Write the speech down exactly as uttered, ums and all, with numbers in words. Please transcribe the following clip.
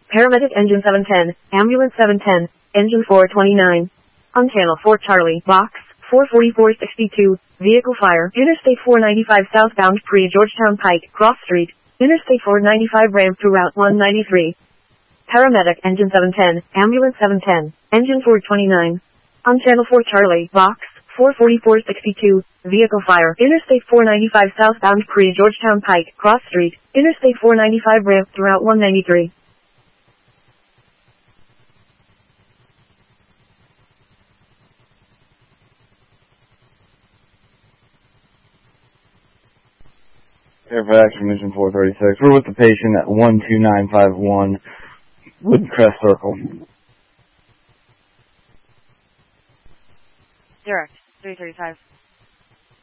Paramedic Engine seven ten, Ambulance seven ten, Engine four twenty-nine. On Channel four Charlie, Box, four forty-four sixty-two, Vehicle Fire, Interstate four ninety-five southbound pre-Georgetown Pike, Cross Street, Interstate four ninety-five ramp to Route one ninety-three. Paramedic Engine seven ten, Ambulance seven ten, Engine four twenty-nine. On Channel four Charlie, Box, four forty-four sixty-two, Vehicle Fire, Interstate four ninety-five southbound pre-Georgetown Pike, Cross Street, Interstate four ninety-five ramp to Route one ninety-three. Fairfax from Mission four thirty-six. We're with the patient at one two nine five one Woodencrest Circle. Direct, three thirty-five.